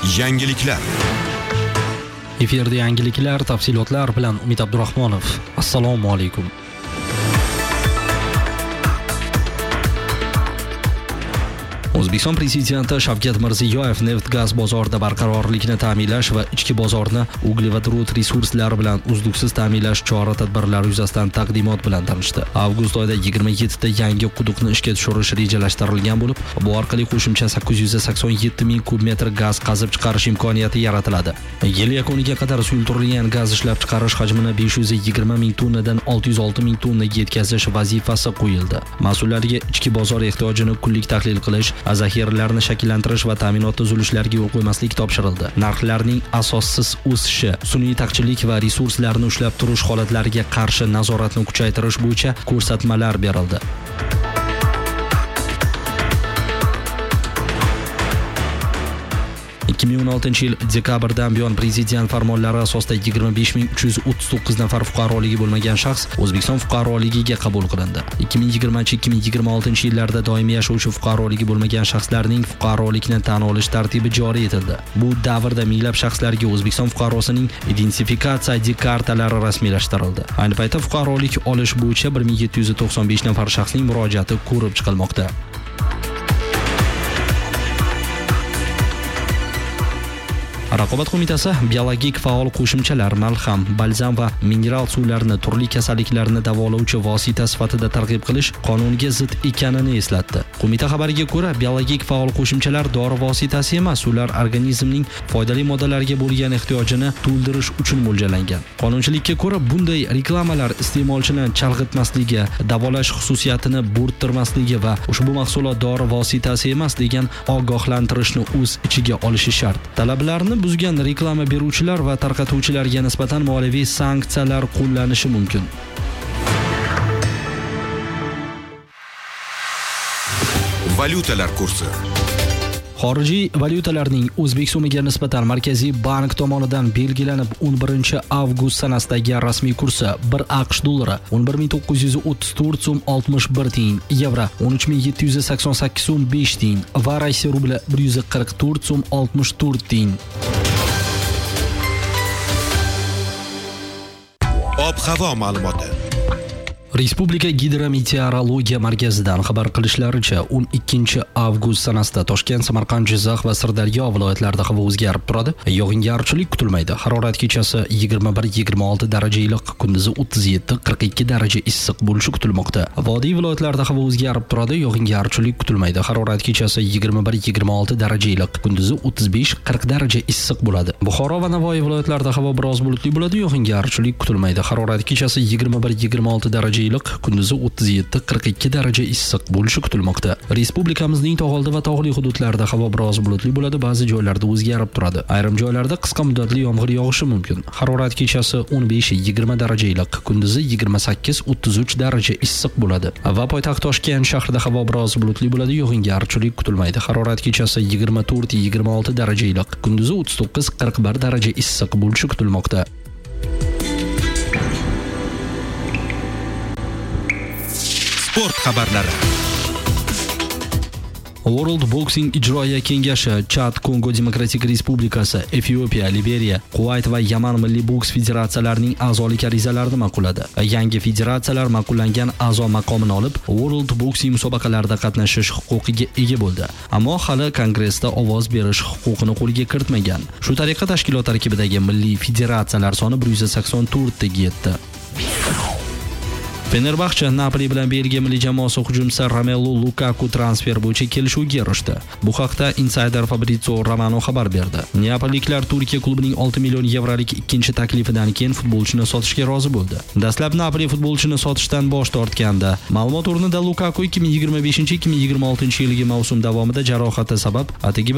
Yangiliklar. Efirda yangiliklar, tafsilotlar bilan Umid Abdurahmonov. Assalomu alaykum. O'zbekiston prezidenti Shavkat Mirziyoyev neft-gaz bozorida barqarorlikni ta'minlash va ichki bozorni uglevodorod resurslari bilan uzluksiz ta'minlash chora-tadbirlari yuzasidan taqdimot bilan tanishdi. Avgust oyida 27 ta yangi quduqni ishga tushirish rejalashtirilgan bo'lib, bu orqali qo'shimcha 887 ming kub metr gaz qazib chiqarish imkoniyati yaratiladi. Yil yakuniga qadar suyultirilgan gaz ishlab chiqarish hajmini 520 ming tonnadan 606 ming tonnaga yetkazish vazifasi qo'yildi. Mas'ullarga ichki bozor ehtiyojini kunlik tahlil qilish, zaxiralarni shakllantirish va ta'minot tuzilishlariga yo'l qo'ymaslik topshirildi. Narxlarning asossiz o'sishi, sun'iy taqchillik va resurslarni ushlab turish holatlariga qarshi nazoratni kuchaytirish bo'yicha ko'rsatmalar berildi. 2016 yil dekabrdan buyon prezident farmonlari asosida 25339 nafar fuqaroligi bo'lmagan shaxs O'zbekiston fuqaroligiga qabul qilindi. 2020-2026 yillarda doimiy yashovchi fuqaroligi bo'lmagan shaxslarning fuqarolikni tan olish tartibi joriy etildi. Bu davrda minglab shaxslarga O'zbekiston fuqarosining identifikatsiya ID kartalari rasmiylashtirildi. Ayni paytda fuqarolik olish bo'yicha 1795 nafar shaxsning murojaati ko'rib chiqilmoqda. Raqobat qo'mitasi biologik faol qo'shimchalar, malham, balzam va mineral suvlarni turli kasalliklarni davolovchi vosita sifatida targ'ib qilish qonunga zid ekanini eslatdi. Qo'mita xabariga ko'ra, biologik faol qo'shimchalar dori vositasi emas, ular organizmning foydali moddalarga bo'lgan ehtiyojini to'ldirish uchun mo'ljallangan. Qonunchilikka ko'ra, bunday reklamalar iste'molchini chalg'itmasligi, davolash xususiyatini bo'rttirmasligi va ushbu mahsulot dori vositasi emas degan ogohlantirishni o'z ichiga olishi shart. Talablarni buzgan reklama beruvchilar va tarqatuvchilarga nisbatan moliyaviy sanksiyalar qo'llanishi mumkin. Valyutalar kursi. Xorijiy valyutalarning O'zbek so'miga nisbatan Markaziy bank tomonidan belgilanib 11 avgust sanasidagi rasmiy kursi 1 AQSh dollari 11934 so'm 61 tiyin, yevro 13788 so'm 5 tiyin va Rossiya rubli 144 so'm 64 tiyin. Ob-havo ma'lumoti. Respublika gidrometeorologiya markazidan xabar qilishlaricha 12 avgust sanasida Toshkent, Samarqand, Jizzax va Sirdaryo viloyatlarida havo o'zgarib turadi. Yog'ingarchilik kutilmaydi. Harorat kechasi 21-26 daraja iliq, kunduzi 37-42 daraja issiq bo'lishi kutilmoqda. Vodiy viloyatlarida havo o'zgarib turadi. Yog'ingarchilik kutilmaydi. Harorat kechasi 21-26 daraja iliq, kunduzi 35-40 daraja issiq bo'ladi. Buxoro va Navoiy viloyatlarida havo biroz bulutli bo'ladi. Yog'ingarchilik kutilmaydi. Harorat kechasi 21-26 daraja iliq, kunduzi 37-42 daraja issiq bo'lishi kutilmoqda. Respublikamizning tog'oldi va tog'li hududlarida havo biroz bulutli bo'ladi, ba'zi joylarda o'zgarib turadi. Ayrim joylarda qisqa muddatli yomg'ir yog'ishi mumkin. Harorat kechasi 15-20 daraja iliq, kunduzi 28-33 daraja issiq bo'ladi. Va poytaxt Toshkent shahrida havo biroz bulutli bo'ladi, yog'ingarchilik kutilmaydi. Harorat kechasi 24-26 daraja iliq, kunduzi 39-41 daraja issiq bo'lishi kutilmoqda. Sport xabarlari. World Boxing ijroiya kengashi Chad, Kongo Demokratik Respublikasi, Efiopiya, Liberiya, Kuvayt va Yaman milliy boks federatsiyalarining a'zolik arizalarini ma'qulladi. Yangi federatsiyalar ma'qullangan a'zo maqomini olib, World Boxing musobaqalarida qatnashish huquqiga ega bo'ldi. Ammo hali kongressda ovoz berish huquqini qo'lga kiritmagan. Shu tariqa tashkilot tarkibidagi milliy federatsiyalar soni 184 taga yetdi. Fenerbahçe Napoli bilan Belgiya milliy jamoasi hujumchisi Romelu Lukaku transfer bo'yicha kelishuvga erishdi. Bu haqda insider Fabrizio Romano xabar berdi. Neapoliklar Turkiya klubining 6 million yevrolik ikkinchi taklifidan keyin futbolchini sotishga rozi bo'ldi. Dastlab Napoli futbolchini sotishdan bosh tortganda, ma'lumot o'rnida Lukaku 2025-2026 yilgi mavsum davomida jarohati sabab atigi